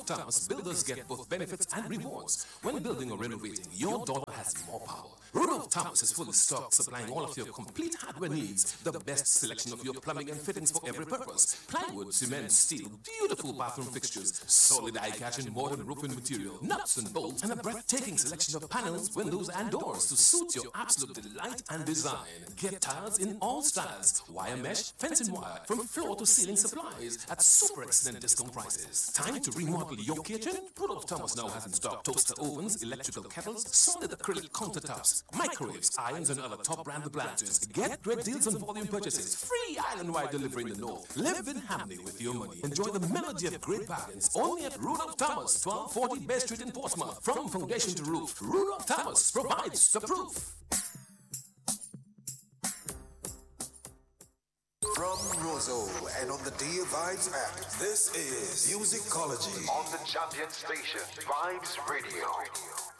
Rudolph Thomas, builders get both benefits and rewards. When building or renovating, your dollar has more power. Rudolph Thomas is fully stocked, supplying all of your complete hardware needs. The best selection of your plumbing and fittings for every purpose. Plywood, cement, steel, beautiful bathroom fixtures, solid eye-catching modern roofing material, nuts and bolts, and a breathtaking selection of panels, windows, and doors to suit your absolute delight and design. Get tiles in all styles, wire mesh, fencing wire, from floor to ceiling supplies at super excellent discount prices. Time to remodel your kitchen? Rudolph Thomas now has in stock toaster ovens, electrical kettles, solid acrylic countertops, microwaves, irons, and other top brand appliances. Get great deals on volume purchases. Free island-wide delivery in the north. Live in Hamley with your money. Enjoy the melody of great bargains. Only at Rudolph Thomas, 1240 Bay Street in Portsmouth. From foundation to roof, Rudolph Thomas provides the proof. From Roseau and on the Dear Vibes app, this is Musicology on the champion station, Vibes Radio.